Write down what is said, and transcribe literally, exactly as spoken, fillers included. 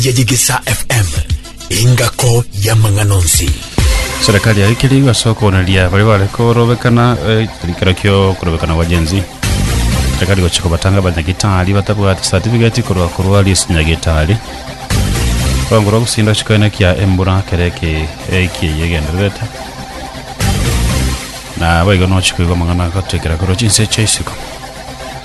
Yajigisa F M ingako ya manganonsi. Serikali ya ikili wasoko nalia bali wale korobekana likirokyo korobekana wajenzi. Serikali wachiko batanga banyagitali batabwa certificate korwa korwa list nyagitali. Bangoro gusinda chikana kya embura kereke eki yegendereta. Na baigo no chiko mangana katekera korochi se chesiko.